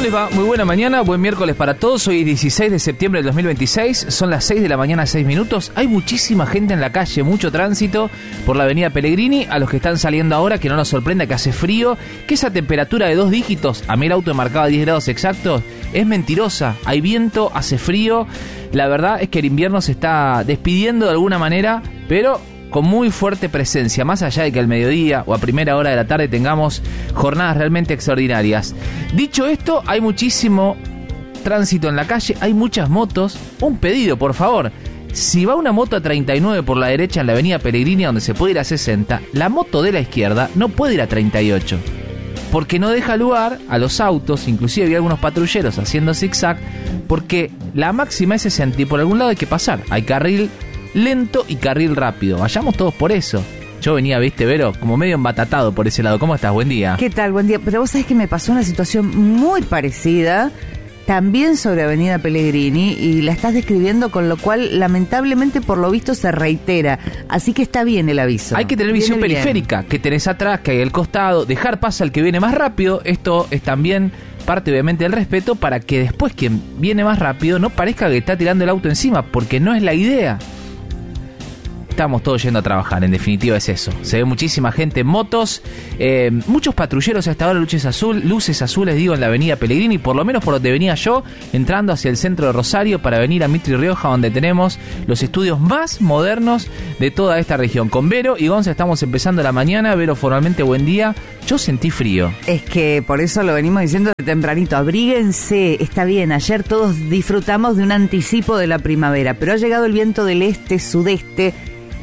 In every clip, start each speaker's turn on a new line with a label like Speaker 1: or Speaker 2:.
Speaker 1: les va? Muy buena mañana, buen miércoles para todos. Hoy es 16 de septiembre del 2026, son las 6 de la mañana, 6 minutos. Hay muchísima gente en la calle, mucho tránsito por la avenida Pellegrini. A los que están saliendo ahora, que no nos sorprenda que hace frío, que esa temperatura de 2 dígitos, a mí el auto marcaba 10 grados exactos, es mentirosa. Hay viento, hace frío. La verdad es que el invierno se está despidiendo de alguna manera, pero con muy fuerte presencia, más allá de que al mediodía o a primera hora de la tarde tengamos jornadas realmente extraordinarias. Dicho esto, hay muchísimo tránsito en la calle, hay muchas motos. Un pedido, por favor: si va una moto a 39 por la derecha en la avenida Pellegrini, donde se puede ir a 60, la moto de la izquierda no puede ir a 38, porque no deja lugar a los autos. Inclusive había algunos patrulleros haciendo zigzag, porque la máxima es 60 y por algún lado hay que pasar. Hay carril lento y carril rápido. Vayamos todos por eso. Yo venía, viste, Vero, como medio embatatado por ese lado. ¿Cómo estás? Buen día.
Speaker 2: ¿Qué tal? Buen día. Pero vos sabés que me pasó una situación muy parecida, también sobre Avenida Pellegrini, y la estás describiendo, con lo cual, lamentablemente, por lo visto, se reitera. Así que está bien el aviso.
Speaker 1: Hay que tener visión periférica, que tenés atrás, que hay al costado, dejar pasar al que viene más rápido. Esto es también parte, obviamente, del respeto, para que después quien viene más rápido no parezca que está tirando el auto encima, porque no es la idea. Estamos todos yendo a trabajar, en definitiva es eso. Se ve muchísima gente en motos, muchos patrulleros a esta hora, luces azules, digo, en la avenida Pellegrini, por lo menos por donde venía yo, entrando hacia el centro de Rosario para venir a Mitre y Rioja, donde tenemos los estudios más modernos de toda esta región. Con Vero y Gonza estamos empezando la mañana. Vero, formalmente buen día. Yo sentí frío.
Speaker 2: Es que por eso lo venimos diciendo de tempranito. Abríguense, está bien. Ayer todos disfrutamos de un anticipo de la primavera, pero ha llegado el viento del este-sudeste,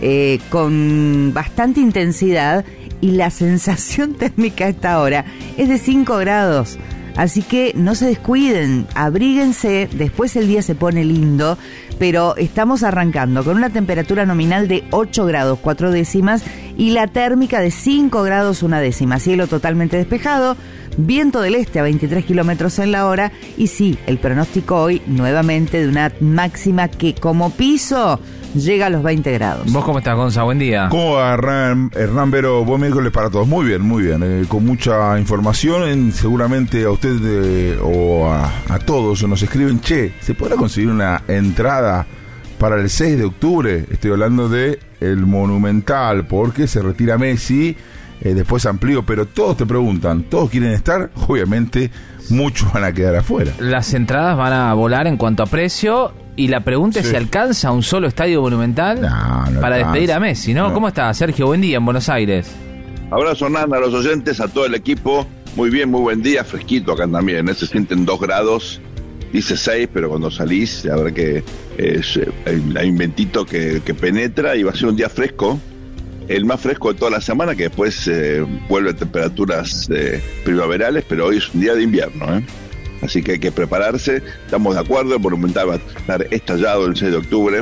Speaker 2: con bastante intensidad, y la sensación térmica a esta hora es de 5 grados. Así que no se descuiden, abríguense. Después el día se pone lindo, pero estamos arrancando con una temperatura nominal de 8 grados 4 décimas y la térmica de 5 grados 1 décima. Cielo totalmente despejado, viento del este a 23 kilómetros en la hora, y sí, el pronóstico hoy nuevamente de una máxima que como piso llega a los 20 grados.
Speaker 1: ¿Vos cómo estás, Gonza? Buen día.
Speaker 3: ¿Cómo va, Hernán Vero? Buen miércoles para todos. Muy bien. Con mucha información. Seguramente a usted o a todos nos escriben: che, ¿se podrá conseguir una entrada para el 6 de octubre? Estoy hablando de el Monumental, porque se retira Messi. Después amplío, pero todos te preguntan, todos quieren estar. Obviamente muchos van a quedar afuera.
Speaker 1: Las entradas van a volar en cuanto a precio, y la pregunta es si alcanza un solo estadio Monumental para despedir a Messi, ¿no? ¿Cómo está, Sergio? Buen día en Buenos Aires.
Speaker 4: Abrazo, Hernán, a los oyentes, a todo el equipo. Muy bien, muy buen día, fresquito acá también, se sienten 2 grados, dice 6, pero cuando salís, la verdad que hay un ventito que penetra, y va a ser un día fresco, el más fresco de toda la semana, que después vuelve a temperaturas primaverales, pero hoy es un día de invierno, así que hay que prepararse. Estamos de acuerdo, el Monumental va a estar estallado el 6 de octubre.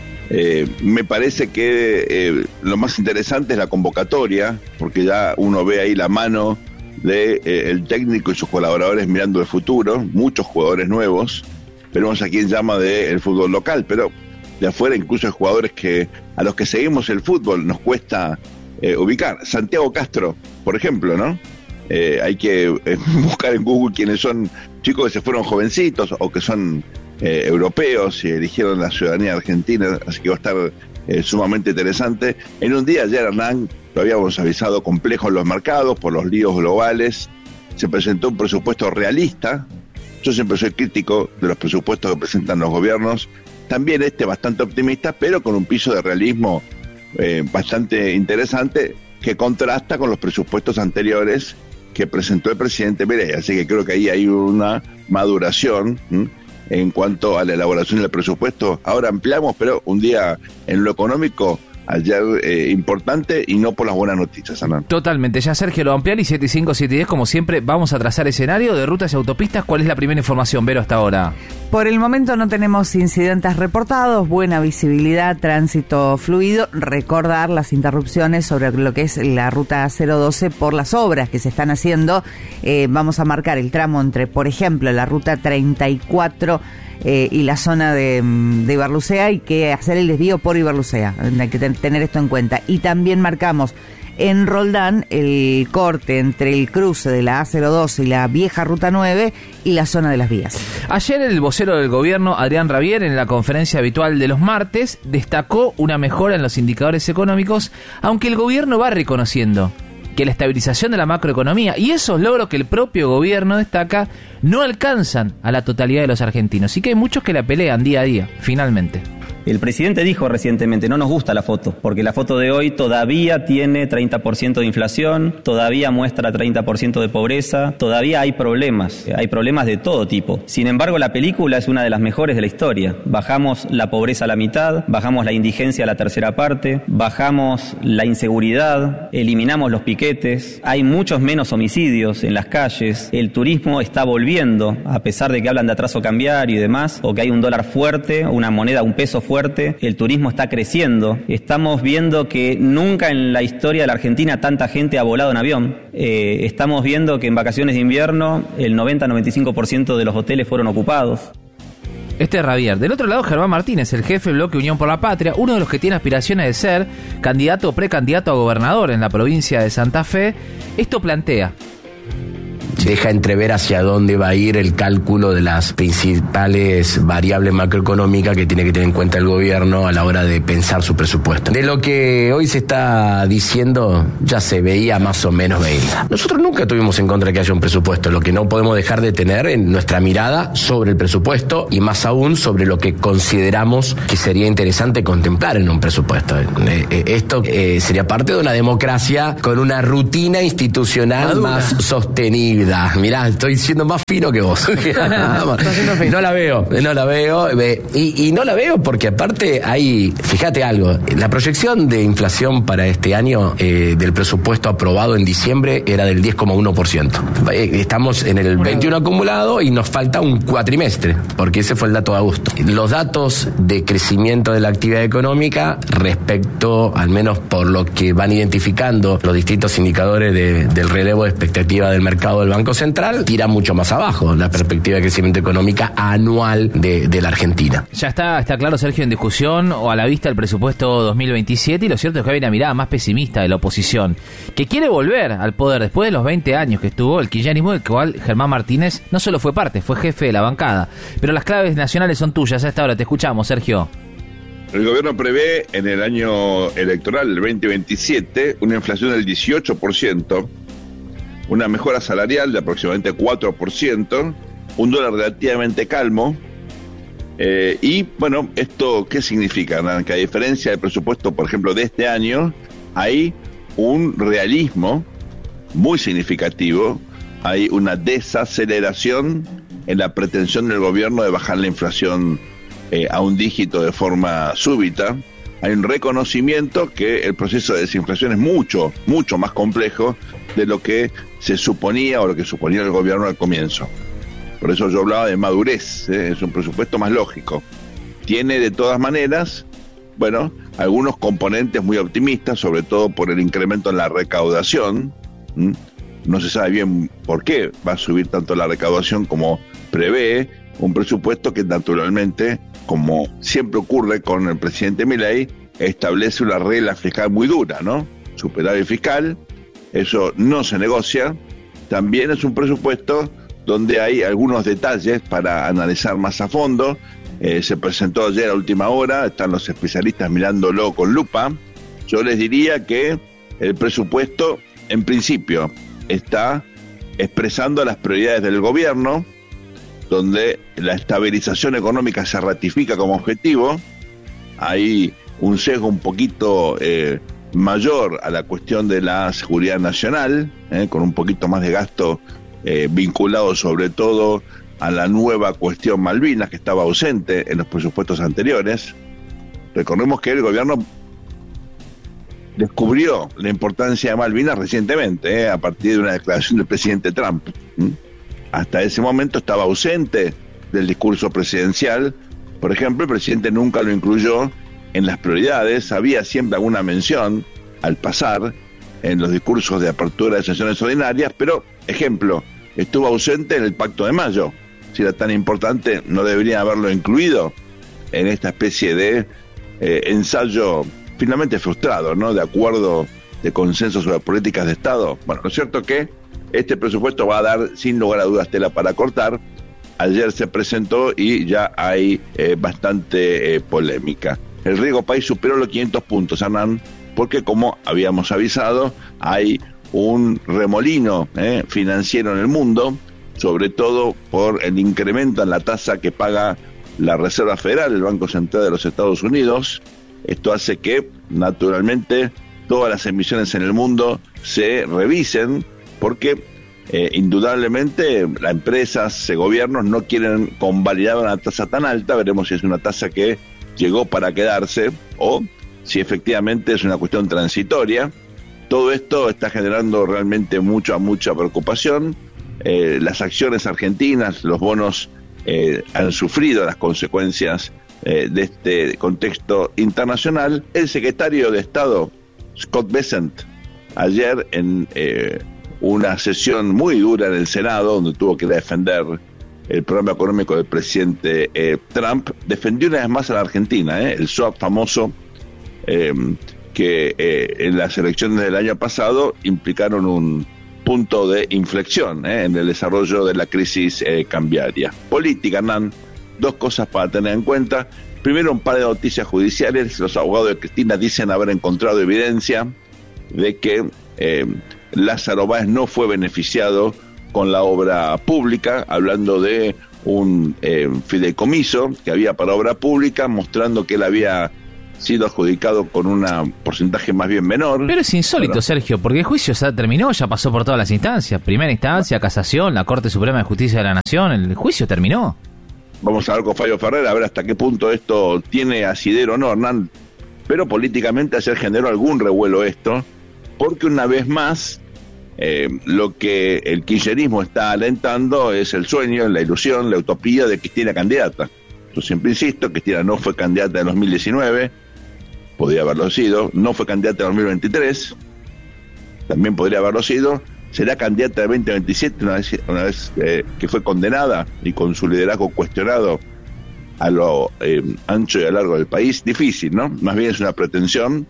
Speaker 4: Me parece que lo más interesante es la convocatoria, porque ya uno ve ahí la mano de el técnico y sus colaboradores mirando el futuro, muchos jugadores nuevos. Veremos a quién llama del fútbol local, pero de afuera incluso hay jugadores que a los que seguimos el fútbol nos cuesta ubicar. Santiago Castro, por ejemplo, ¿no? Hay que buscar en Google quiénes son chicos que se fueron jovencitos o que son europeos y eligieron la ciudadanía argentina, así que va a estar sumamente interesante. En un día ayer, Hernán, lo habíamos avisado, complejo en los mercados por los líos globales. Se presentó un presupuesto realista. Yo siempre soy crítico de los presupuestos que presentan los gobiernos. También bastante optimista, pero con un piso de realismo bastante interesante, que contrasta con los presupuestos anteriores que presentó el presidente Milei. Así que creo que ahí hay una maduración en cuanto a la elaboración del presupuesto. Ahora ampliamos, pero un día en lo económico ayer importante, y no por las buenas noticias, Hernán.
Speaker 1: Totalmente, ya Sergio lo amplió, y 7.5, 7.10, como siempre, vamos a trazar escenario de rutas y autopistas. ¿Cuál es la primera información, Vero, hasta ahora?
Speaker 2: Por el momento no tenemos incidentes reportados, buena visibilidad, tránsito fluido. Recordar las interrupciones sobre lo que es la ruta 012 por las obras que se están haciendo. Vamos a marcar el tramo entre, por ejemplo, la ruta 34 y la zona de Ibarlucea, y que hacer el desvío por Ibarlucea. Hay que tener esto en cuenta. Y también marcamos en Roldán, el corte entre el cruce de la A02 y la vieja Ruta 9 y la zona de las vías.
Speaker 1: Ayer el vocero del gobierno, Adrián Rabier, en la conferencia habitual de los martes, destacó una mejora en los indicadores económicos, aunque el gobierno va reconociendo que la estabilización de la macroeconomía y esos logros que el propio gobierno destaca no alcanzan a la totalidad de los argentinos, y que hay muchos que la pelean día a día, finalmente.
Speaker 5: El presidente dijo recientemente, no nos gusta la foto, porque la foto de hoy todavía tiene 30% de inflación, todavía muestra 30% de pobreza, todavía hay problemas de todo tipo. Sin embargo, la película es una de las mejores de la historia. Bajamos la pobreza a la mitad, bajamos la indigencia a la tercera parte, bajamos la inseguridad, eliminamos los piquetes, hay muchos menos homicidios en las calles, el turismo está volviendo, a pesar de que hablan de atraso cambiario y demás, o que hay un dólar fuerte, una moneda, un peso fuerte, el turismo está creciendo. Estamos viendo que nunca en la historia de la Argentina tanta gente ha volado en avión. Estamos viendo que en vacaciones de invierno el 90-95% de los hoteles fueron ocupados.
Speaker 1: Este es Rabier. Del otro lado, Germán Martínez, el jefe del bloque Unión por la Patria, uno de los que tiene aspiraciones de ser candidato o precandidato a gobernador en la provincia de Santa Fe. Esto plantea:
Speaker 6: deja entrever hacia dónde va a ir el cálculo de las principales variables macroeconómicas que tiene que tener en cuenta el gobierno a la hora de pensar su presupuesto. De lo que hoy se está diciendo, ya se veía más o menos venir. Nosotros nunca tuvimos en contra de que haya un presupuesto. Lo que no podemos dejar de tener en nuestra mirada sobre el presupuesto, y más aún sobre lo que consideramos que sería interesante contemplar en un presupuesto. Esto sería parte de una democracia con una rutina institucional más sostenida. Mirá, estoy siendo más fino que vos. No la veo. Y no la veo porque aparte hay, fíjate algo, la proyección de inflación para este año del presupuesto aprobado en diciembre era del 10,1%. Estamos en el 21 acumulado y nos falta un cuatrimestre, porque ese fue el dato de agosto. Los datos de crecimiento de la actividad económica respecto, al menos por lo que van identificando los distintos indicadores del relevo de expectativa del mercado del Banco Central, tira mucho más abajo la perspectiva de crecimiento económica anual de la Argentina.
Speaker 1: Ya está claro, Sergio, en discusión o a la vista el presupuesto 2027, y lo cierto es que hay una mirada más pesimista de la oposición, que quiere volver al poder después de los 20 años que estuvo el kirchnerismo, del cual Germán Martínez no solo fue parte, fue jefe de la bancada. Pero las claves nacionales son tuyas. A esta hora te escuchamos, Sergio.
Speaker 4: El gobierno prevé en el año electoral, el 2027, una inflación del 18%, una mejora salarial de aproximadamente 4%, un dólar relativamente calmo, y bueno, ¿esto qué significa? Que a diferencia del presupuesto, por ejemplo, de este año, hay un realismo muy significativo, hay una desaceleración en la pretensión del gobierno de bajar la inflación a un dígito de forma súbita. Hay un reconocimiento que el proceso de desinflación es mucho, mucho más complejo de lo que se suponía o lo que suponía el gobierno al comienzo. Por eso yo hablaba de madurez, es un presupuesto más lógico. Tiene de todas maneras, bueno, algunos componentes muy optimistas, sobre todo por el incremento en la recaudación. No se sabe bien por qué va a subir tanto la recaudación como prevé un presupuesto que naturalmente, como siempre ocurre con el presidente Milei, establece una regla fiscal muy dura, ¿no? Superávit fiscal, eso no se negocia. También es un presupuesto donde hay algunos detalles para analizar más a fondo. Se presentó ayer a última hora, están los especialistas mirándolo con lupa. Yo les diría que el presupuesto, en principio, está expresando las prioridades del gobierno, donde la estabilización económica se ratifica como objetivo. Hay un sesgo un poquito mayor a la cuestión de la seguridad nacional, con un poquito más de gasto vinculado sobre todo a la nueva cuestión Malvinas, que estaba ausente en los presupuestos anteriores. Recordemos que el gobierno descubrió la importancia de Malvinas recientemente, a partir de una declaración del presidente Trump. Hasta ese momento estaba ausente del discurso presidencial. Por ejemplo, el presidente nunca lo incluyó en las prioridades. Había siempre alguna mención al pasar en los discursos de apertura de sesiones ordinarias, pero, ejemplo, estuvo ausente en el Pacto de Mayo. Si era tan importante, no debería haberlo incluido en esta especie de ensayo finalmente frustrado, ¿no? De acuerdo de consenso sobre políticas de Estado. Bueno, lo cierto que este presupuesto va a dar sin lugar a dudas tela para cortar. Ayer se presentó y ya hay bastante polémica. El riesgo país superó los 500 puntos, Hernán, porque como habíamos avisado, hay un remolino financiero en el mundo, sobre todo por el incremento en la tasa que paga la Reserva Federal, el Banco Central de los Estados Unidos. Esto hace que, naturalmente, todas las emisiones en el mundo se revisen, porque indudablemente las empresas, gobiernos no quieren convalidar una tasa tan alta. Veremos si es una tasa que llegó para quedarse o si efectivamente es una cuestión transitoria. Todo esto está generando realmente mucha preocupación. Las acciones argentinas, los bonos han sufrido las consecuencias de este contexto internacional. El secretario de Estado, Scott Bessent, ayer en una sesión muy dura en el Senado, donde tuvo que defender el programa económico del presidente Trump, defendió una vez más a la Argentina, el swap famoso, que en las elecciones del año pasado implicaron un punto de inflexión en el desarrollo de la crisis cambiaria. Política, Hernán, dos cosas para tener en cuenta. Primero, un par de noticias judiciales. Los abogados de Cristina dicen haber encontrado evidencia de que Lázaro Báez no fue beneficiado con la obra pública, hablando de un fideicomiso que había para obra pública, mostrando que él había sido adjudicado con un porcentaje más bien menor.
Speaker 1: Pero es insólito, ¿verdad, Sergio? Porque el juicio ya terminó, ya pasó por todas las instancias. Primera instancia, casación, la Corte Suprema de Justicia de la Nación, el juicio terminó.
Speaker 4: Vamos a hablar con Fabio Ferrer a ver hasta qué punto esto tiene asidero o no, Hernán. Pero políticamente ayer generó algún revuelo esto, porque una vez más lo que el kirchnerismo está alentando es el sueño, la ilusión, la utopía de Cristina candidata. Yo siempre insisto, Cristina no fue candidata en 2019, podría haberlo sido, no fue candidata en 2023, también podría haberlo sido, será candidata de 2027 una vez que fue condenada y con su liderazgo cuestionado a lo ancho y a lo largo del país. Difícil, ¿no? Más bien es una pretensión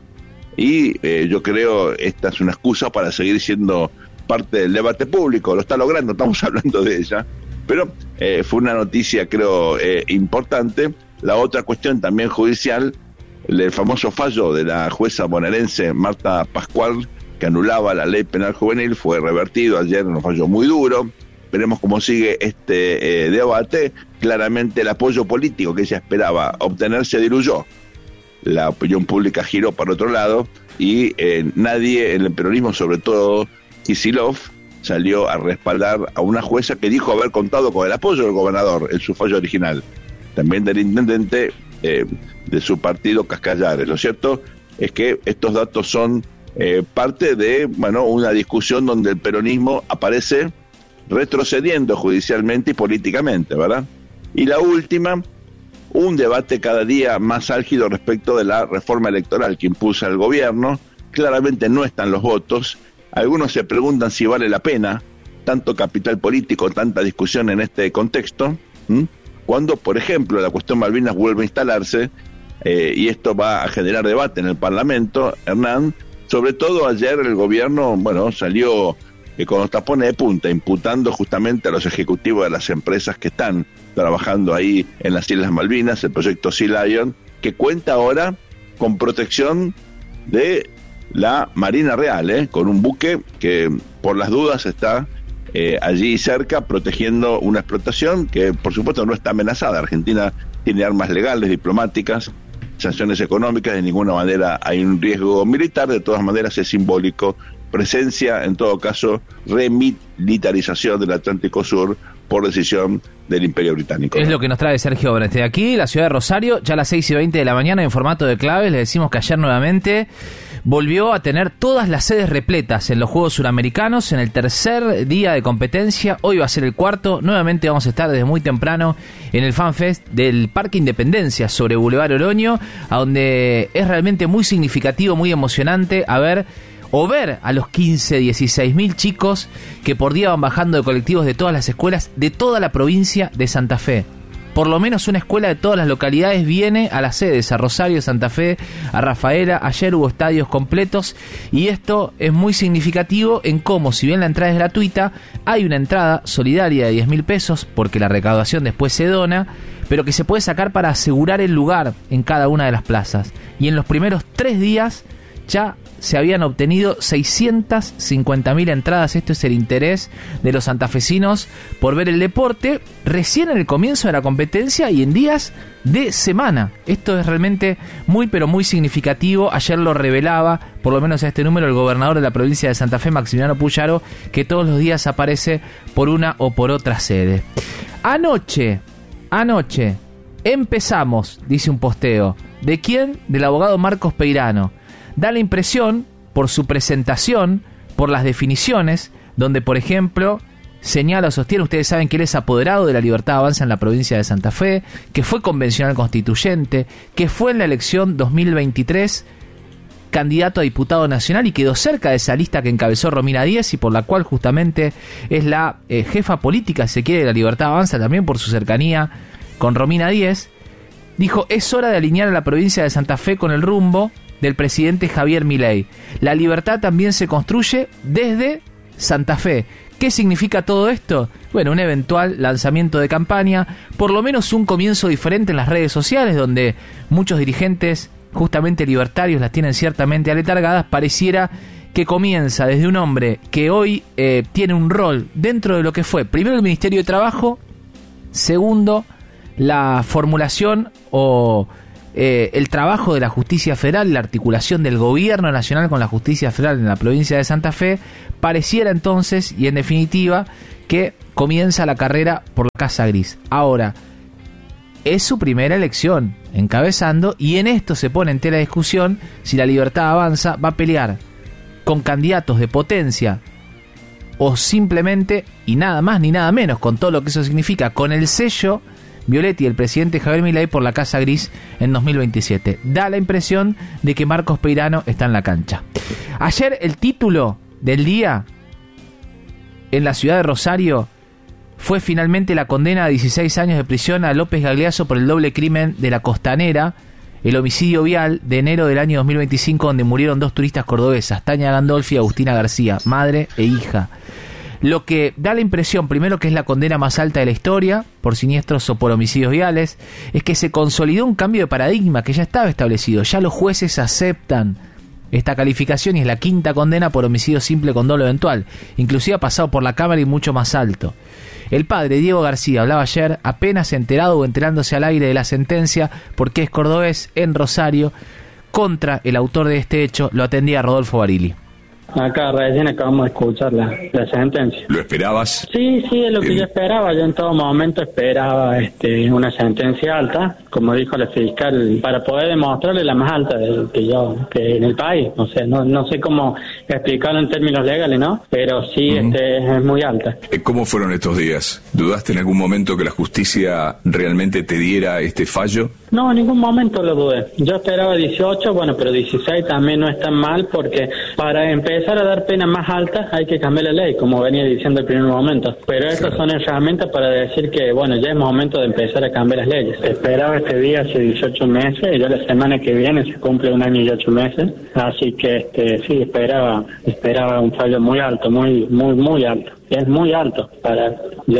Speaker 4: y yo creo esta es una excusa para seguir siendo parte del debate público. Lo está logrando, estamos hablando de ella, pero fue una noticia creo importante. La otra cuestión también judicial, el famoso fallo de la jueza bonaerense Marta Pascual, que anulaba la ley penal juvenil, fue revertido ayer en un fallo muy duro. Veremos cómo sigue este debate. Claramente el apoyo político que ella esperaba obtener se diluyó. La opinión pública giró para otro lado y nadie en el peronismo, sobre todo Kicillof, salió a respaldar a una jueza que dijo haber contado con el apoyo del gobernador en su fallo original, también del intendente de su partido, Cascallares. Lo cierto es que estos datos son parte de una discusión donde el peronismo aparece retrocediendo judicialmente y políticamente, ¿verdad? Y la última, un debate cada día más álgido respecto de la reforma electoral que impulsa el gobierno. Claramente no están los votos. Algunos se preguntan si vale la pena tanto capital político, tanta discusión en este contexto, cuando, por ejemplo, la cuestión Malvinas vuelve a instalarse, y esto va a generar debate en el Parlamento, Hernán. Sobre todo ayer el gobierno, salió con los tapones de punta, imputando justamente a los ejecutivos de las empresas que están trabajando ahí en las Islas Malvinas, el proyecto Sea Lion, que cuenta ahora con protección de la Marina Real, con un buque que por las dudas está allí cerca protegiendo una explotación que por supuesto no está amenazada. Argentina tiene armas legales, diplomáticas, sanciones económicas, de ninguna manera hay un riesgo militar, de todas maneras es simbólico. Presencia, en todo caso, remilitarización del Atlántico Sur por decisión del Imperio Británico.
Speaker 1: Es lo que nos trae Sergio Brent. De aquí, la ciudad de Rosario, ya a las 6:20 de la mañana, en formato de claves, le decimos que ayer nuevamente volvió a tener todas las sedes repletas en los Juegos Suramericanos, en el tercer día de competencia. Hoy va a ser el cuarto. Nuevamente vamos a estar desde muy temprano en el FanFest del Parque Independencia sobre Boulevard Oroño, a donde es realmente muy significativo, muy emocionante ver a los 15, 16 mil chicos que por día van bajando de colectivos de todas las escuelas de toda la provincia de Santa Fe. por lo menos una escuela de todas las localidades viene a las sedes, a Rosario, Santa Fe, a Rafaela. Ayer hubo estadios completos y esto es muy significativo en cómo, si bien la entrada es gratuita, hay una entrada solidaria de 10.000 pesos porque la recaudación después se dona, pero que se puede sacar para asegurar el lugar en cada una de las plazas. Y en los primeros 3 días ya se habían obtenido 650.000 entradas. Esto es el interés de los santafesinos por ver el deporte recién en el comienzo de la competencia y en días de semana. Esto es realmente muy pero muy significativo. Ayer lo revelaba, por lo menos a este número, el gobernador de la provincia de Santa Fe, Maximiliano Puyaro, que todos los días aparece por una o por otra sede. Anoche empezamos, dice un posteo. ¿De quién? Del abogado Marcos Peirano. Da la impresión, por su presentación, por las definiciones, donde, por ejemplo, señala o sostiene, ustedes saben que él es apoderado de la Libertad Avanza en la provincia de Santa Fe, que fue convencional constituyente, que fue en la elección 2023 candidato a diputado nacional y quedó cerca de esa lista que encabezó Romina Díez y por la cual justamente es la jefa política, si se quiere, de la Libertad Avanza, también por su cercanía con Romina Díez. Dijo, es hora de alinear a la provincia de Santa Fe con el rumbo del presidente Javier Milei. La libertad también se construye desde Santa Fe. ¿Qué significa todo esto? Bueno, un eventual lanzamiento de campaña, por lo menos un comienzo diferente en las redes sociales, donde muchos dirigentes justamente libertarios las tienen ciertamente aletargadas. Pareciera que comienza desde un hombre que hoy tiene un rol dentro de lo que fue, primero, el Ministerio de Trabajo, segundo, la formulación o el trabajo de la Justicia Federal, la articulación del gobierno nacional con la Justicia Federal en la provincia de Santa Fe. Pareciera entonces, y en definitiva, que comienza la carrera por la Casa Gris. Ahora, es su primera elección encabezando, y en esto se pone en tela de discusión si la Libertad Avanza va a pelear con candidatos de potencia o simplemente, y nada más ni nada menos, con todo lo que eso significa, con el sello Violetti y el presidente Javier Milei por la Casa Gris en 2027. Da la impresión de que Marcos Peirano está en la cancha. Ayer el título del día en la ciudad de Rosario fue finalmente la condena de 16 años de prisión a López Gagliasso por el doble crimen de la Costanera, el homicidio vial de enero del año 2025, donde murieron 2 turistas cordobesas, Tania Gandolfi y Agustina García, madre e hija. Lo que da la impresión, primero, que es la condena más alta de la historia por siniestros o por homicidios viales, es que se consolidó un cambio de paradigma que ya estaba establecido. Ya los jueces aceptan esta calificación y es la 5ª condena por homicidio simple con dolo eventual. Inclusive ha pasado por la Cámara y mucho más alto. El padre, Diego García, hablaba ayer, apenas enterado o enterándose al aire de la sentencia, porque es cordobés, en Rosario, contra el autor de este hecho, lo atendía Rodolfo Barili.
Speaker 7: Acá recién acabamos de escuchar la sentencia.
Speaker 8: ¿Lo esperabas?
Speaker 7: Sí, es lo que yo esperaba. Yo en todo momento esperaba una sentencia alta, como dijo la fiscal, para poder demostrarle la más alta que en el país. O sea, no sé cómo explicarlo en términos legales, ¿no? Pero sí, es muy alta.
Speaker 8: ¿Cómo fueron estos días? ¿Dudaste en algún momento que la justicia realmente te diera este fallo?
Speaker 7: No, en ningún momento lo dudé. Yo esperaba 18, bueno, pero 16 también no es tan mal, porque para empezar a dar penas más altas hay que cambiar la ley, como venía diciendo el primer momento. Pero estas son herramientas para decir que, bueno, ya es momento de empezar a cambiar las leyes. Esperaba este día hace 18 meses, y ya la semana que viene se cumple 1 año y 8 meses. Así que sí, esperaba un fallo muy alto, muy alto. Es muy alto para...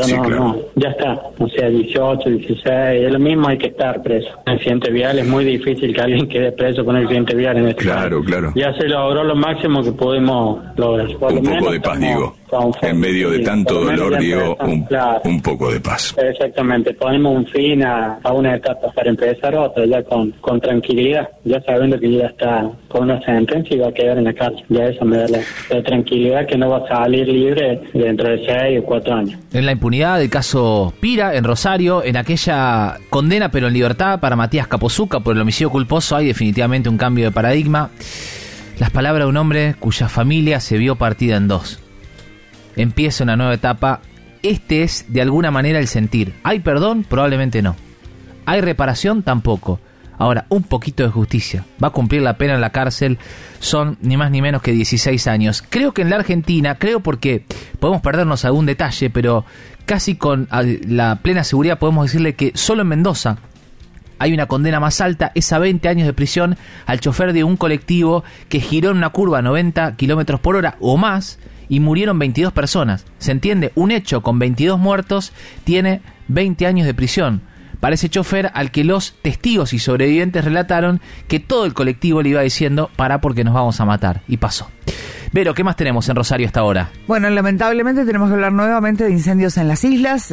Speaker 7: ya está. O sea, 18, 16, es lo mismo, hay que estar preso. El accidente vial es muy difícil que alguien quede preso con el accidente vial en este país. Claro. Ya se logró lo máximo que pudimos lograr.
Speaker 8: Un poco de paz, digo. En medio de tanto dolor, digo, un poco de paz.
Speaker 7: Exactamente, ponemos un fin a una etapa para empezar otra, ya con tranquilidad, ya sabiendo que ya está con una sentencia y va a quedar en la cárcel. Ya eso me da la tranquilidad que no va a salir libre dentro de 6 o 4 años.
Speaker 1: En la impunidad del caso Pira, en Rosario, en aquella condena pero en libertad para Matías Capozuca por el homicidio culposo, hay definitivamente un cambio de paradigma. Las palabras de un hombre cuya familia se vio partida en 2. Empieza una nueva etapa. Este es de alguna manera el sentir. ¿Hay perdón? Probablemente no. ¿Hay reparación? Tampoco. Ahora, un poquito de justicia. Va a cumplir la pena en la cárcel. Son ni más ni menos que 16 años. Creo que en la Argentina, porque podemos perdernos algún detalle, pero casi con la plena seguridad podemos decirle que solo en Mendoza hay una condena más alta, es a 20 años de prisión al chofer de un colectivo que giró en una curva a 90 kilómetros por hora o más y murieron 22 personas. ¿Se entiende? Un hecho con 22 muertos tiene 20 años de prisión. Para ese chofer al que los testigos y sobrevivientes relataron que todo el colectivo le iba diciendo para porque nos vamos a matar. Y pasó. Vero, ¿qué más tenemos en Rosario hasta ahora?
Speaker 2: Bueno, lamentablemente tenemos que hablar nuevamente de incendios en las islas.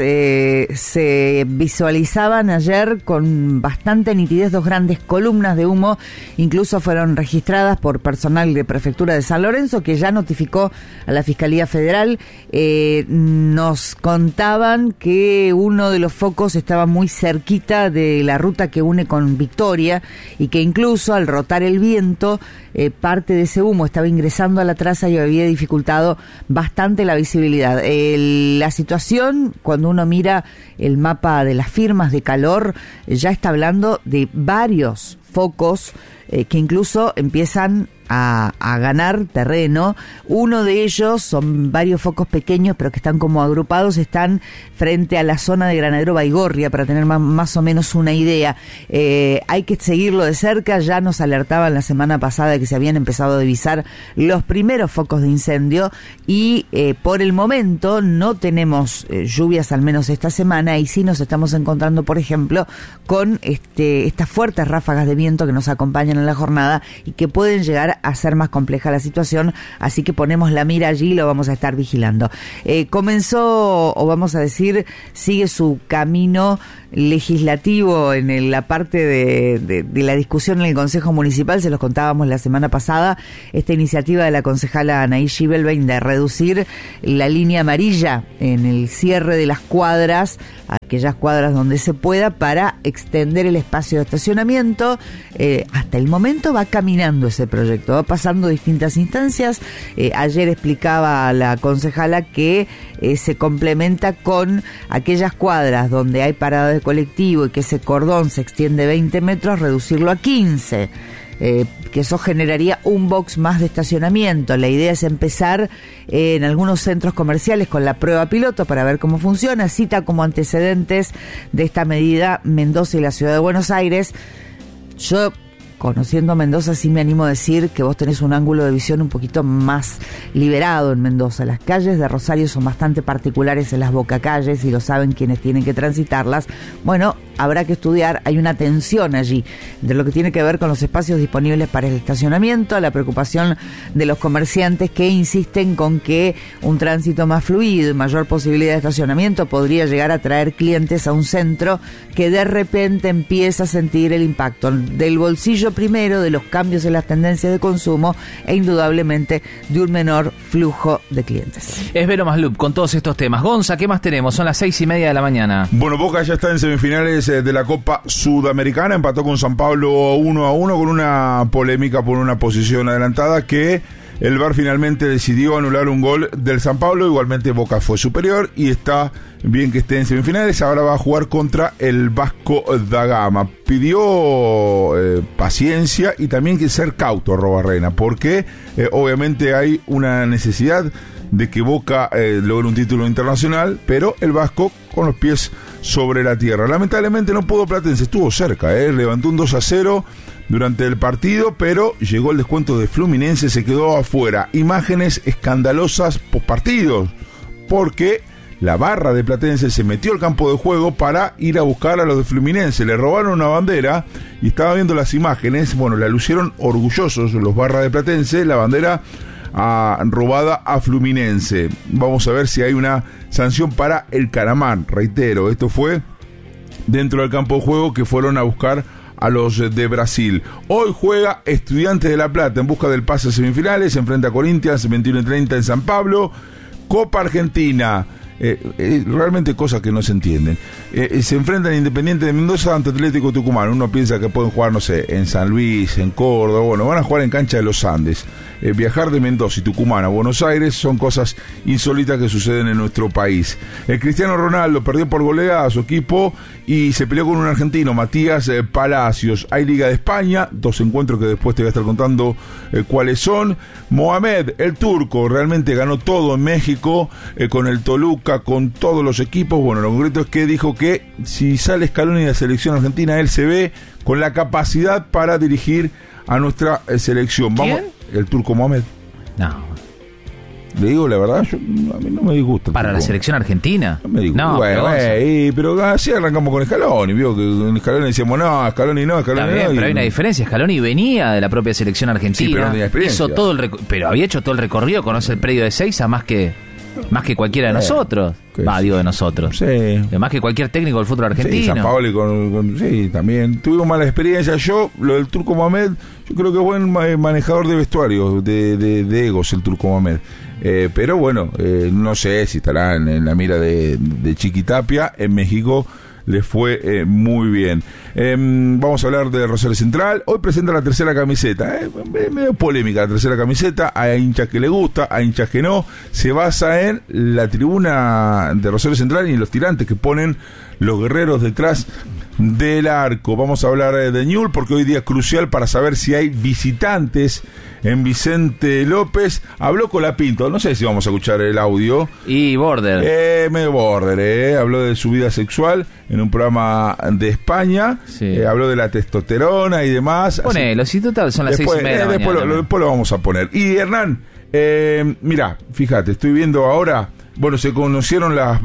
Speaker 2: Se visualizaban ayer con bastante nitidez 2 grandes columnas de humo. Incluso fueron registradas por personal de Prefectura de San Lorenzo, que ya notificó a la Fiscalía Federal. Nos contaban que uno de los focos estaba muy cerquita de la ruta que une con Victoria y que incluso al rotar el viento, parte de ese humo estaba ingresando a la traza y había dificultado bastante la visibilidad. La situación, cuando uno mira el mapa de las firmas de calor, ya está hablando de varios focos que incluso empiezan a ganar terreno. Uno de ellos, son varios focos pequeños pero que están como agrupados, están frente a la zona de Granadero Baigorria, para tener más o menos una idea. Hay que seguirlo de cerca. Ya nos alertaban la semana pasada que se habían empezado a divisar los primeros focos de incendio y por el momento no tenemos lluvias, al menos esta semana, y sí nos estamos encontrando, por ejemplo, con estas fuertes ráfagas de viento que nos acompañan en la jornada y que pueden llegar a ser más compleja la situación, así que ponemos la mira allí y lo vamos a estar vigilando. Comenzó, o vamos a decir, sigue su camino legislativo en la parte de la discusión en el Consejo Municipal. Se los contábamos la semana pasada, esta iniciativa de la concejala Anaí Schibelbein de reducir la línea amarilla en el cierre de las cuadras, aquellas cuadras donde se pueda, para extender el espacio de estacionamiento. Hasta el momento va caminando ese proyecto, va pasando distintas instancias. Ayer explicaba la concejala que se complementa con aquellas cuadras donde hay parada de colectivo y que ese cordón se extiende 20 metros, reducirlo a 15. Que eso generaría un box más de estacionamiento. La idea es empezar en algunos centros comerciales con la prueba piloto para ver cómo funciona. Cita como antecedentes de esta medida Mendoza y la ciudad de Buenos Aires. Yo, conociendo Mendoza, sí me animo a decir que vos tenés un ángulo de visión un poquito más liberado en Mendoza. Las calles de Rosario son bastante particulares en las bocacalles y lo saben quienes tienen que transitarlas. Bueno, habrá que estudiar, hay una tensión allí de lo que tiene que ver con los espacios disponibles para el estacionamiento, la preocupación de los comerciantes que insisten con que un tránsito más fluido y mayor posibilidad de estacionamiento podría llegar a traer clientes a un centro que de repente empieza a sentir el impacto del bolsillo primero, de los cambios en las tendencias de consumo e indudablemente de un menor flujo de clientes.
Speaker 1: Es Vero Maslup con todos estos temas. Gonza, ¿qué más tenemos? Son las 6:30 de la mañana.
Speaker 3: Bueno, Boca ya está en semifinales de la Copa Sudamericana, empató con San Pablo 1-1 con una polémica por una posición adelantada que el VAR finalmente decidió anular un gol del San Pablo. Igualmente Boca fue superior y está bien que esté en semifinales. Ahora va a jugar contra el Vasco da Gama. Pidió paciencia y también que ser cauto Robarrena, porque obviamente hay una necesidad de que Boca logre un título internacional, pero el Vasco con los pies sobre la tierra. Lamentablemente no pudo Platense, estuvo cerca, levantó un 2-0 durante el partido, pero llegó el descuento de Fluminense, se quedó afuera. Imágenes escandalosas postpartidos, porque la barra de Platense se metió al campo de juego para ir a buscar a los de Fluminense. Le robaron una bandera y estaba viendo las imágenes. Bueno, la lucieron orgullosos los barras de Platense, la bandera robada a Fluminense. Vamos a ver si hay una sanción para el Caramán. Reitero, esto fue dentro del campo de juego que fueron a buscar a los de Brasil. Hoy juega Estudiantes de La Plata en busca del pase a semifinales. Se enfrenta a Corinthians 21:30 en San Pablo. Copa Argentina. realmente cosas que no se entienden. Se enfrentan Independiente de Mendoza ante Atlético Tucumán. Uno piensa que pueden jugar, no sé, en San Luis, en Córdoba. Bueno, van a jugar en cancha de los Andes. Viajar de Mendoza y Tucumán a Buenos Aires son cosas insólitas que suceden en nuestro país. Cristiano Ronaldo perdió por goleada a su equipo y se peleó con un argentino, Matías Palacios. Hay Liga de España, 2 encuentros que después te voy a estar contando cuáles son. Mohamed, el turco, realmente ganó todo en México, con el Toluca, con todos los equipos. Bueno, lo concreto es que dijo que si sale Scaloni de la selección argentina, él se ve con la capacidad para dirigir a nuestra selección.
Speaker 1: ¿Quién?
Speaker 3: Vamos, el turco Mohamed.
Speaker 1: No.
Speaker 3: Le digo la verdad, a mí no me disgusta.
Speaker 1: ¿Para la selección argentina?
Speaker 3: No me disgusta.
Speaker 1: No,
Speaker 3: pero así arrancamos con Scaloni. Vio que con Scaloni decíamos, no, Scaloni no, Scaloni
Speaker 1: Está bien,
Speaker 3: no.
Speaker 1: pero hay una diferencia. Scaloni venía de la propia selección argentina.
Speaker 3: Sí, pero no tenía experiencia.
Speaker 1: Hizo todo pero había hecho todo el recorrido, conoce el predio de Seiza más que cualquiera de nosotros. Digo de nosotros.
Speaker 3: Sí.
Speaker 1: Más que cualquier técnico del fútbol argentino.
Speaker 3: Sí, San Paoli sí, también. Tuvimos malas experiencias. Lo del turco Mohamed, yo creo que es buen manejador de vestuario, de egos el turco Mohamed. Pero bueno, no sé si estará en la mira de Chiquitapia. En México le fue muy bien. Vamos a hablar de Rosario Central. Hoy presenta la tercera camiseta. Medio polémica la tercera camiseta. Hay hinchas que le gusta, hay hinchas que no. Se basa en la tribuna de Rosario Central y en los tirantes que ponen los guerreros detrás del arco. Vamos a hablar de Newell's porque hoy día es crucial para saber si hay visitantes en Vicente López. Habló Colapinto, no sé si vamos a escuchar el audio.
Speaker 1: Y Border.
Speaker 3: Medio Border, habló de su vida sexual en un programa de España.
Speaker 1: Sí.
Speaker 3: Habló de la testosterona y demás.
Speaker 1: Ponelo, si total son las 6:30 de la mañana.
Speaker 3: Después lo vamos a poner. Y Hernán, mira, fíjate, estoy viendo ahora. Bueno, se conocieron las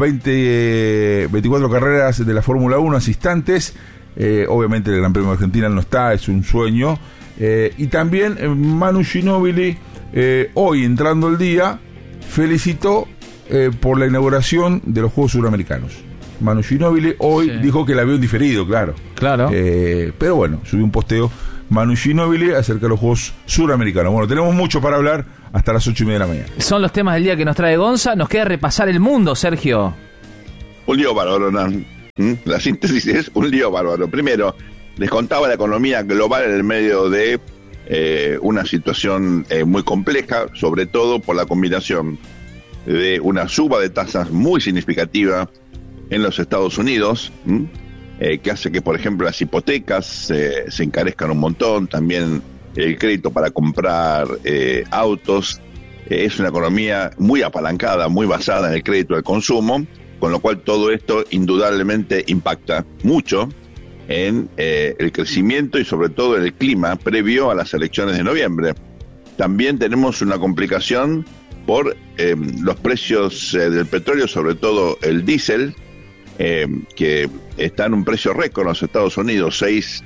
Speaker 3: 24 carreras de la Fórmula 1 asistentes. Obviamente el Gran Premio de Argentina no está, es un sueño. Y también Manu Ginóbili, hoy entrando el día, felicitó por la inauguración de los Juegos Suramericanos. Manu Ginóbili hoy dijo que la vio en diferido, claro. Pero bueno, subió un posteo Manu Ginóbili acerca de los Juegos Suramericanos. Bueno, tenemos mucho para hablar hasta las 8:30 de la mañana.
Speaker 1: Son los temas del día que nos trae Gonza. Nos queda repasar el mundo, Sergio.
Speaker 4: Un lío bárbaro, ¿no? La síntesis es un lío bárbaro. Primero, les contaba la economía global en el medio de una situación muy compleja, sobre todo por la combinación de una suba de tasas muy significativa en los Estados Unidos, que hace que, por ejemplo, las hipotecas se encarezcan un montón, también el crédito para comprar autos. Es una economía muy apalancada, muy basada en el crédito al consumo, con lo cual todo esto indudablemente impacta mucho en el crecimiento y sobre todo en el clima previo a las elecciones de noviembre. También tenemos una complicación por los precios del petróleo, sobre todo el diésel, que está en un precio récord en los Estados Unidos,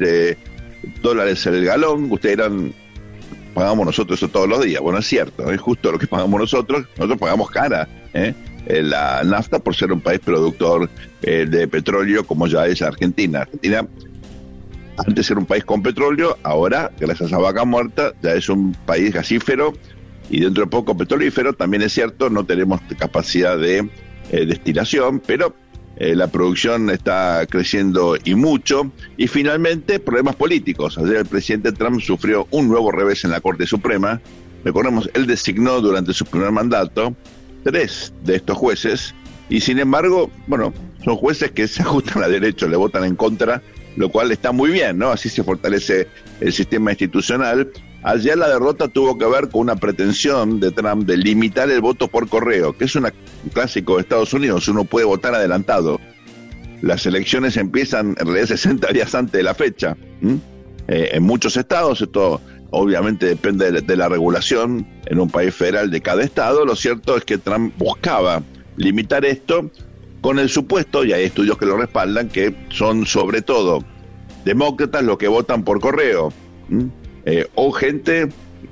Speaker 4: $6 el galón. Ustedes dirán, pagamos nosotros eso todos los días. Bueno, es cierto, es justo lo que pagamos nosotros pagamos cara la nafta por ser un país productor de petróleo como ya es Argentina. Argentina antes era un país con petróleo, ahora gracias a Vaca Muerta ya es un país gasífero y dentro de poco petrolífero. También es cierto, no tenemos capacidad de destilación, pero la producción está creciendo y mucho. Y finalmente, problemas políticos. Ayer el presidente Trump sufrió un nuevo revés en la Corte Suprema. Recordemos, él designó durante su primer mandato 3 de estos jueces, y sin embargo, bueno, son jueces que se ajustan a derecho, le votan en contra, lo cual está muy bien, ¿no? Así se fortalece el sistema institucional. Ayer la derrota tuvo que ver con una pretensión de Trump de limitar el voto por correo, que es un clásico de Estados Unidos. Uno puede votar adelantado. Las elecciones empiezan en realidad 60 días antes de la fecha. En muchos estados, esto obviamente depende de la regulación en un país federal de cada estado. Lo cierto es que Trump buscaba limitar esto con el supuesto, y hay estudios que lo respaldan, que son sobre todo demócratas los que votan por correo, o gente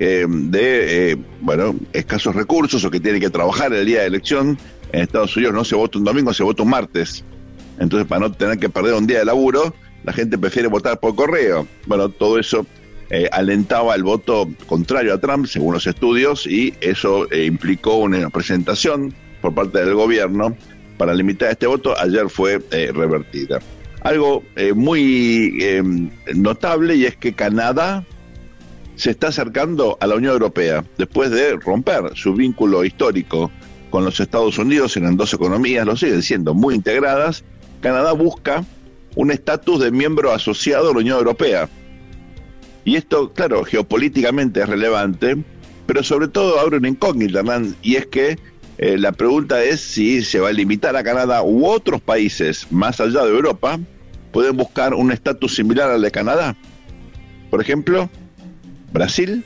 Speaker 4: de escasos recursos o que tiene que trabajar el día de elección. En Estados Unidos no se vota un domingo, se vota un martes. Entonces, para no tener que perder un día de laburo, la gente prefiere votar por correo. Bueno, todo eso alentaba el voto contrario a Trump, según los estudios, y eso implicó una presentación por parte del gobierno para limitar este voto, ayer fue revertida. Algo muy notable, y es que Canadá se está acercando a la Unión Europea después de romper su vínculo histórico con los Estados Unidos. Eran dos economías, lo siguen siendo, muy integradas. Canadá busca un estatus de miembro asociado a la Unión Europea. Y esto, claro, geopolíticamente es relevante, pero sobre todo abre una incógnita, Hernán, y es que la pregunta es si se va a limitar a Canadá u otros países más allá de Europa pueden buscar un estatus similar al de Canadá. Por ejemplo, Brasil,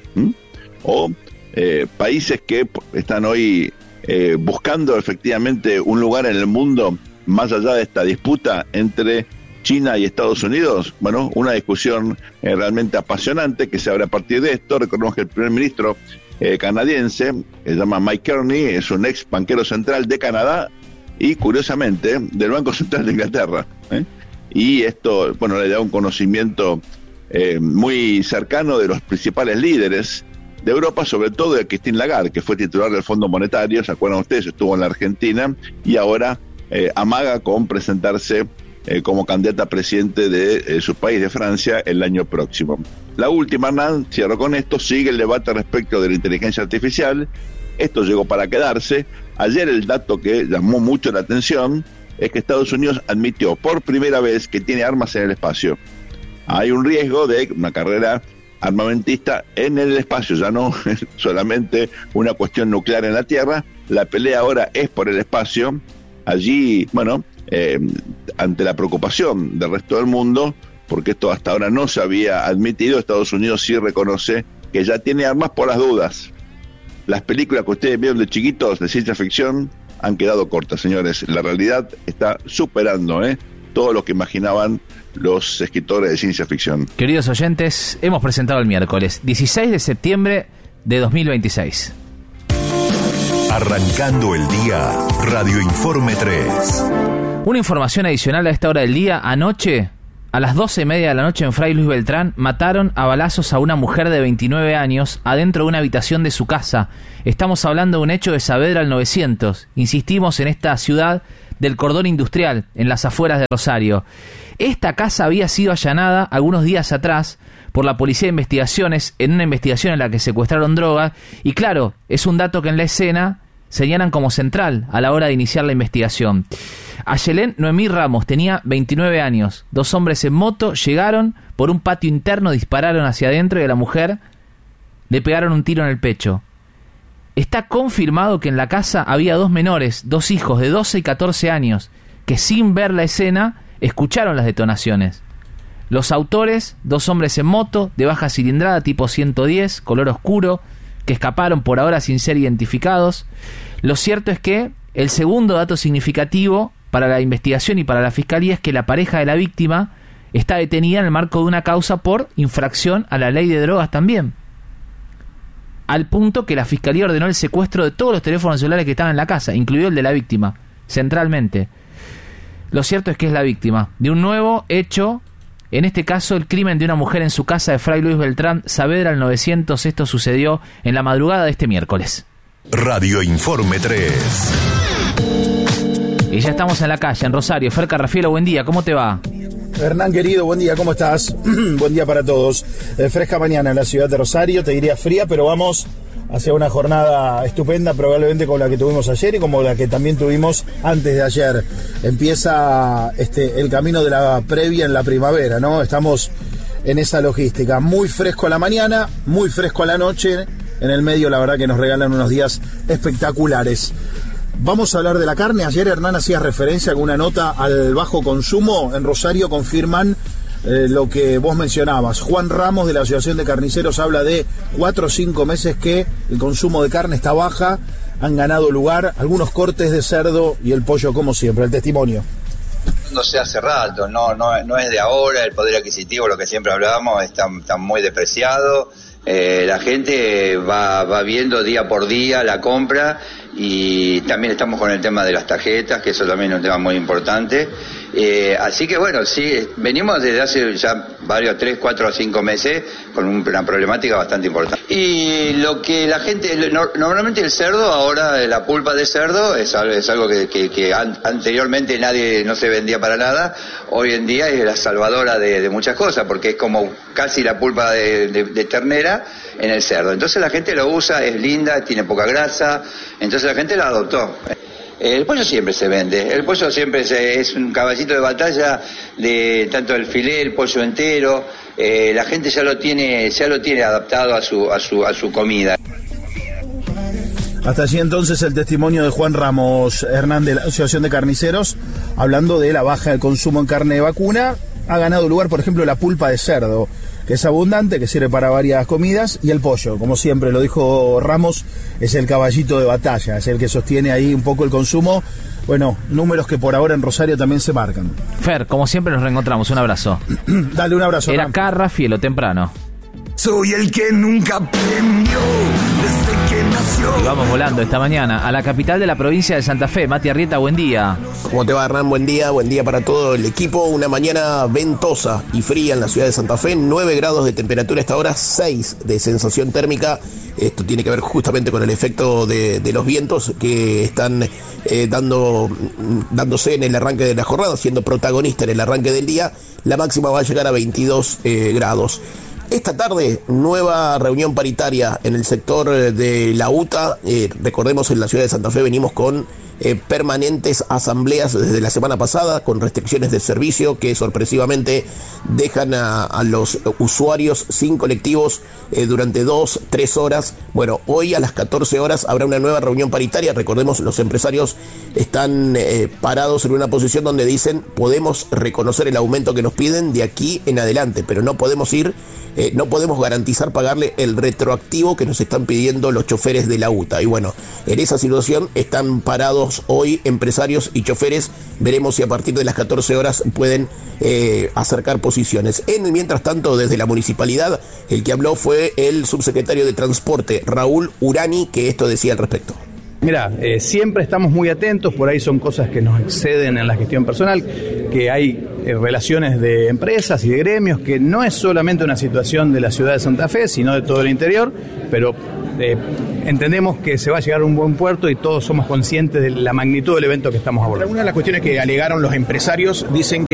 Speaker 4: o países que están hoy buscando efectivamente un lugar en el mundo más allá de esta disputa entre China y Estados Unidos. Bueno, una discusión realmente apasionante que se abre a partir de esto. Recordemos que el primer ministro canadiense, que se llama Mike Kearney, es un ex banquero central de Canadá y, curiosamente, del Banco Central de Inglaterra. Y esto, bueno, le da un conocimiento muy cercano de los principales líderes de Europa, sobre todo de Christine Lagarde, que fue titular del Fondo Monetario, ¿se acuerdan ustedes? Estuvo en la Argentina y ahora amaga con presentarse como candidata a presidente de su país, de Francia, el año próximo. La última, Hernán, cierro con esto, sigue el debate respecto de la inteligencia artificial. Esto llegó para quedarse. Ayer el dato que llamó mucho la atención es que Estados Unidos admitió por primera vez que tiene armas en el espacio. Hay un riesgo de una carrera armamentista en el espacio, ya no es solamente una cuestión nuclear en la Tierra. La pelea ahora es por el espacio. Allí, bueno, ante la preocupación del resto del mundo, porque esto hasta ahora no se había admitido, Estados Unidos sí reconoce que ya tiene armas por las dudas. Las películas que ustedes vieron de chiquitos de ciencia ficción han quedado cortas, señores. La realidad está superando todo lo que imaginaban los escritores de ciencia ficción.
Speaker 1: Queridos oyentes, hemos presentado el miércoles 16 de septiembre de 2026.
Speaker 9: Arrancando el día, Radio Informe 3.
Speaker 1: Una información adicional a esta hora del día. Anoche, a las 12:30 de la noche en Fray Luis Beltrán, mataron a balazos a una mujer de 29 años adentro de una habitación de su casa. Estamos hablando de un hecho de Saavedra al 900. Insistimos en esta ciudad del cordón industrial, en las afueras de Rosario. Esta casa había sido allanada algunos días atrás por la Policía de Investigaciones en una investigación en la que secuestraron drogas, y claro, es un dato que en la escena señalan como central a la hora de iniciar la investigación. Ayelén Noemí Ramos tenía 29 años. Dos hombres en moto llegaron por un patio interno, dispararon hacia adentro y a la mujer le pegaron un tiro en el pecho. Está confirmado que en la casa había dos menores, dos hijos de 12 y 14 años, que sin ver la escena escucharon las detonaciones. Los autores, dos hombres en moto, de baja cilindrada tipo 110, color oscuro, que escaparon por ahora sin ser identificados. Lo cierto es que el segundo dato significativo para la investigación y para la Fiscalía es que la pareja de la víctima está detenida en el marco de una causa por infracción a la ley de drogas también. Al punto que la Fiscalía ordenó el secuestro de todos los teléfonos celulares que estaban en la casa, incluido el de la víctima, centralmente. Lo cierto es que es la víctima de un nuevo hecho, en este caso el crimen de una mujer en su casa de Fray Luis Beltrán, Saavedra al 900. Esto sucedió en la madrugada de este miércoles.
Speaker 9: Radio Informe 3.
Speaker 1: Y ya estamos en la calle, en Rosario. Fer Carrafielo, buen día, ¿cómo te va?
Speaker 10: Hernán, querido, buen día, ¿cómo estás? Buen día para todos. Fresca mañana en la ciudad de Rosario, te diría fría, pero vamos hacia una jornada estupenda, probablemente como la que tuvimos ayer y como la que también tuvimos antes de ayer. Empieza el camino de la previa en la primavera, ¿no? Estamos en esa logística. Muy fresco a la mañana, muy fresco a la noche. En el medio, la verdad que nos regalan unos días espectaculares. Vamos a hablar de la carne. Ayer, Hernán, hacía referencia con una nota al bajo consumo. En Rosario confirman lo que vos mencionabas. Juan Ramos, de la Asociación de Carniceros, habla de 4 o 5 meses que el consumo de carne está baja. Han ganado lugar algunos cortes de cerdo y el pollo, como siempre. El testimonio.
Speaker 11: No se hace rato, no es de ahora. El poder adquisitivo, lo que siempre hablábamos, está muy depreciado. La gente va viendo día por día la compra, y también estamos con el tema de las tarjetas, que eso también es un tema muy importante. Así que bueno, sí, venimos desde hace ya varios 3, 4 o 5 meses con una problemática bastante importante. Y lo que la gente, normalmente el cerdo, ahora la pulpa de cerdo es algo que anteriormente no se vendía para nada, hoy en día es la salvadora de muchas cosas, porque es como casi la pulpa de ternera en el cerdo. Entonces la gente lo usa, es linda, tiene poca grasa, entonces la gente la adoptó. El pollo siempre se vende, el pollo siempre es un caballito de batalla de tanto el filé, el pollo entero, la gente ya lo tiene adaptado a su comida.
Speaker 10: Hasta allí entonces el testimonio de Juan Ramos Hernández de la Asociación de Carniceros, hablando de la baja del consumo en carne de vacuna. Ha ganado lugar, por ejemplo, la pulpa de cerdo, que es abundante, que sirve para varias comidas, y el pollo, como siempre lo dijo Ramos, es el caballito de batalla, es el que sostiene ahí un poco el consumo. Bueno, números que por ahora en Rosario también se marcan.
Speaker 1: Fer, como siempre nos reencontramos, un abrazo.
Speaker 10: Dale un abrazo.
Speaker 1: Era acá Rafielo, temprano.
Speaker 12: Soy el que nunca aprendió desde que nació.
Speaker 1: Y vamos volando esta mañana a la capital de la provincia de Santa Fe. Mati Arrieta, buen día.
Speaker 13: ¿Cómo te va, Hernán? Buen día para todo el equipo. Una mañana ventosa y fría en la ciudad de Santa Fe, 9 grados de temperatura a esta hora, 6 de sensación térmica. Esto tiene que ver justamente con el efecto de los vientos que están dándose en el arranque de la jornada, siendo protagonista en el arranque del día. La máxima va a llegar a 22 grados. Esta tarde, nueva reunión paritaria en el sector de la UTA. Recordemos, en la ciudad de Santa Fe venimos con permanentes asambleas desde la semana pasada, con restricciones de servicio que sorpresivamente dejan a los usuarios sin colectivos durante 2-3 horas. Bueno, hoy a las 14 horas habrá una nueva reunión paritaria. Recordemos, los empresarios están parados en una posición donde dicen: podemos reconocer el aumento que nos piden de aquí en adelante, pero no podemos no podemos garantizar pagarle el retroactivo que nos están pidiendo los choferes de la UTA. Y bueno, en esa situación están parados hoy empresarios y choferes. Veremos si a partir de las 14 horas pueden acercar posiciones. Mientras tanto, desde la municipalidad, el que habló fue el subsecretario de Transporte, Raúl Urani, que esto decía al respecto.
Speaker 14: Mira, siempre estamos muy atentos, por ahí son cosas que nos exceden en la gestión personal, que hay relaciones de empresas y de gremios, que no es solamente una situación de la ciudad de Santa Fe, sino de todo el interior, pero entendemos que se va a llegar a un buen puerto y todos somos conscientes de la magnitud del evento que estamos abordando.
Speaker 15: Una de las cuestiones que alegaron los empresarios dicen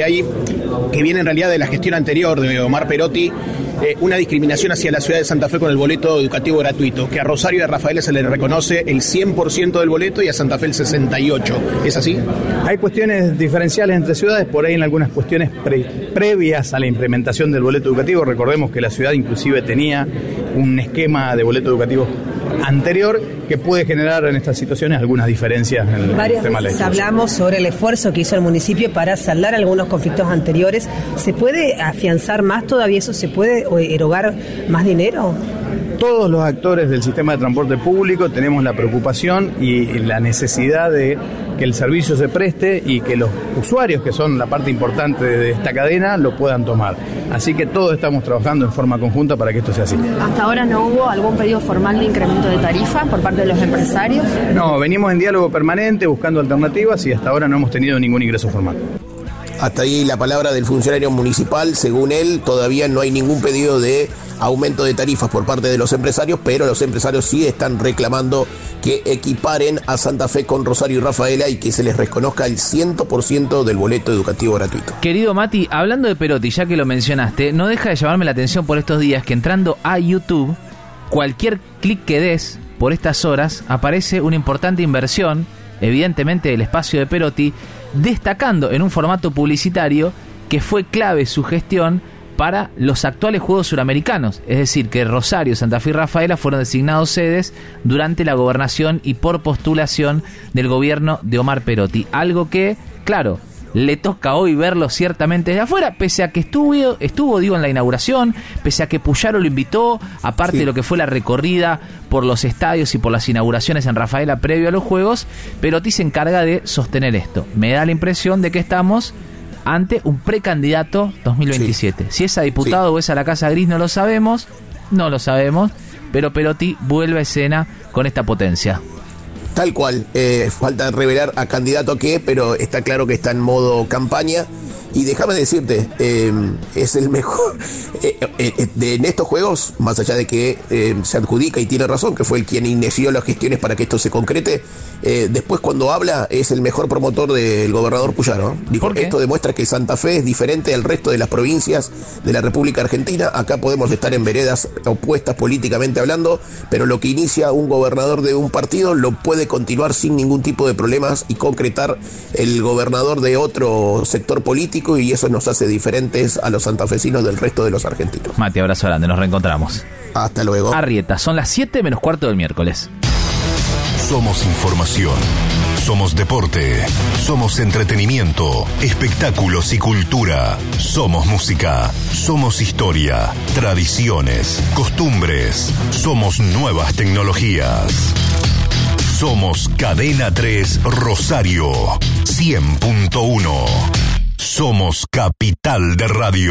Speaker 15: que viene en realidad de la gestión anterior de Omar Perotti, una discriminación hacia la ciudad de Santa Fe con el boleto educativo gratuito, que a Rosario y a Rafaela se le reconoce el 100% del boleto y a Santa Fe el 68%. ¿Es así?
Speaker 14: Hay cuestiones diferenciales entre ciudades, por ahí en algunas cuestiones previas a la implementación del boleto educativo. Recordemos que la ciudad inclusive tenía un esquema de boleto educativo anterior que puede generar en estas situaciones algunas diferencias en el
Speaker 16: Varias
Speaker 14: tema
Speaker 16: veces
Speaker 14: de la
Speaker 16: hablamos sobre el esfuerzo que hizo el municipio para saldar algunos conflictos anteriores. ¿Se puede afianzar más todavía eso? ¿Se puede erogar más dinero?
Speaker 14: Todos los actores del sistema de transporte público tenemos la preocupación y la necesidad de que el servicio se preste y que los usuarios, que son la parte importante de esta cadena, lo puedan tomar. Así que todos estamos trabajando en forma conjunta para que esto sea así.
Speaker 17: ¿Hasta ahora no hubo algún pedido formal de incremento de tarifa por parte de los empresarios?
Speaker 14: No, venimos en diálogo permanente buscando alternativas y hasta ahora no hemos tenido ningún ingreso formal.
Speaker 13: Hasta ahí la palabra del funcionario municipal. Según él, todavía no hay ningún pedido de aumento de tarifas por parte de los empresarios, pero los empresarios sí están reclamando que equiparen a Santa Fe con Rosario y Rafaela y que se les reconozca el 100% del boleto educativo gratuito.
Speaker 1: Querido Mati, hablando de Perotti, ya que lo mencionaste, no deja de llamarme la atención por estos días que entrando a YouTube, cualquier clic que des por estas horas, aparece una importante inversión, evidentemente del espacio de Perotti, destacando en un formato publicitario que fue clave su gestión para los actuales Juegos Suramericanos, es decir, que Rosario, Santa Fe y Rafaela fueron designados sedes durante la gobernación y por postulación del gobierno de Omar Perotti, algo que, claro, le toca hoy verlo ciertamente desde afuera, pese a que estuvo en la inauguración, pese a que Puyaro lo invitó, aparte de lo que fue la recorrida por los estadios y por las inauguraciones en Rafaela previo a los Juegos. Perotti se encarga de sostener esto. Me da la impresión de que estamos ante un precandidato 2027. Si es a diputado o es a la Casa Gris no lo sabemos, pero Perotti vuelve a escena con esta potencia.
Speaker 13: Tal cual, falta revelar a candidato a qué, pero está claro que está en modo campaña Y déjame decirte, es el mejor en estos juegos, más allá de que se adjudica y tiene razón, que fue el quien inició las gestiones para que esto se concrete. Después cuando habla es el mejor promotor del gobernador Puyaro. Dijo, esto demuestra que Santa Fe es diferente al resto de las provincias de la República Argentina. Acá podemos estar en veredas opuestas políticamente hablando, pero lo que inicia un gobernador de un partido lo puede continuar sin ningún tipo de problemas y concretar el gobernador de otro sector político, y eso nos hace diferentes a los santafesinos del resto de los argentinos.
Speaker 1: Mati, abrazo grande, nos reencontramos.
Speaker 13: Hasta luego.
Speaker 1: Arrieta, son las 7:15 del miércoles.
Speaker 9: Somos información, somos deporte, somos entretenimiento, espectáculos y cultura. Somos música, somos historia, tradiciones, costumbres. Somos nuevas tecnologías. Somos Cadena 3 Rosario 100.1. Somos Capital de Radio.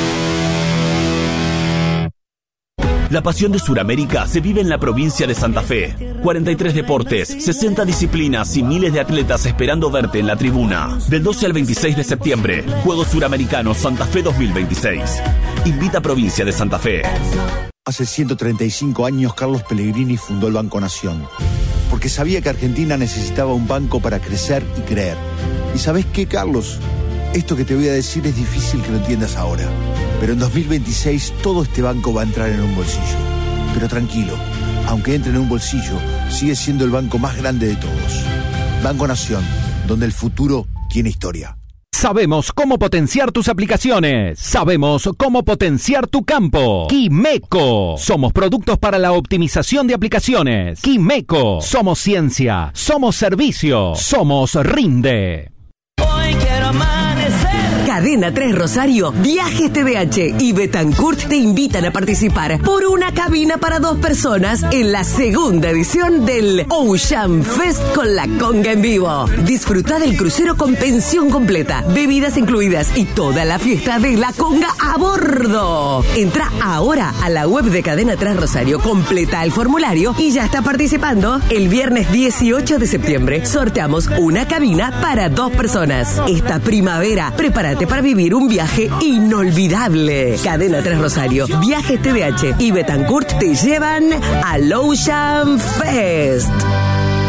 Speaker 18: La pasión de Sudamérica se vive en la provincia de Santa Fe. 43 deportes, 60 disciplinas y miles de atletas esperando verte en la tribuna. Del 12 al 26 de septiembre, Juegos Suramericanos Santa Fe 2026. Invita a Provincia de Santa Fe.
Speaker 19: Hace 135 años Carlos Pellegrini fundó el Banco Nación, porque sabía que Argentina necesitaba un banco para crecer y creer. ¿Y sabés qué, Carlos? Esto que te voy a decir es difícil que lo entiendas ahora, pero en 2026 todo este banco va a entrar en un bolsillo. Pero tranquilo, aunque entre en un bolsillo, sigue siendo el banco más grande de todos. Banco Nación, donde el futuro tiene historia.
Speaker 20: Sabemos cómo potenciar tus aplicaciones. Sabemos cómo potenciar tu campo. Quimeco. Somos productos para la optimización de aplicaciones. Quimeco. Somos ciencia. Somos servicio. Somos Rinde.
Speaker 21: Hoy quiero amanecer. Cadena 3 Rosario, Viajes TDH y Betancourt te invitan a participar por una cabina para 2 personas en la segunda edición del Ocean Fest con la conga en vivo. Disfruta del crucero con pensión completa, bebidas incluidas y toda la fiesta de la conga a bordo. Entra ahora a la web de Cadena 3 Rosario, completa el formulario y ya está participando. El viernes 18 de septiembre sorteamos una cabina para 2 personas. Esta primavera, prepárate para vivir un viaje inolvidable. Cadena 3 Rosario, Viajes TDH y Betancourt te llevan al Ocean Fest.